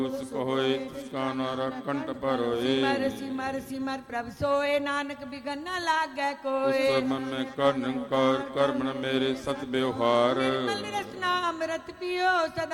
ਸੁਖ ਹੋਏ ਤਿਸਕਾ ਨਾਰਾ ਕੰਠ ਪਰ ਹੋਏ। ਸਿਮਰ ਸਿਮਰ ਪ੍ਰਭ ਸੋਏ ਨਾਨਕ ਬਿਗਨ ਨ ਲਾਗੈ ਕੋਏ। ਉਸ ਮਨ ਮੈਂ ਕਰ ਨਿਰੰਕਾਰ ਕਰਮ ਨ ਮੇਰੇ ਸਤ ਵਿਵਹਾਰ। ਨਿਰਮਲ ਰਸਨਾ ਅੰਮ੍ਰਿਤ ਪੀਓ ਸਦਾ